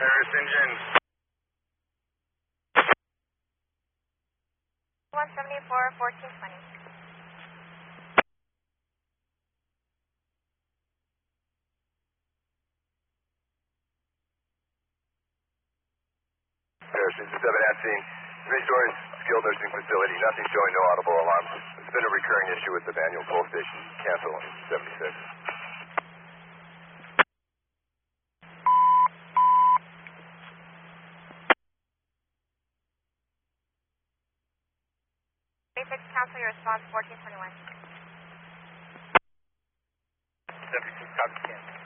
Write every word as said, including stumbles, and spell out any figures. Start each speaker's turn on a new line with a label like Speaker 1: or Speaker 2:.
Speaker 1: Paris engine.
Speaker 2: one seventy-four, fourteen twenty.
Speaker 3: Paris engine seven at scene. Three stories, skilled nursing facility. Nothing showing, no audible alarms. It's been a recurring issue with the manual pull station. Cancel in seventy-six.
Speaker 2: Basic, cancel your response, fourteen twenty-one.
Speaker 1: seventy-six, copy, cancel.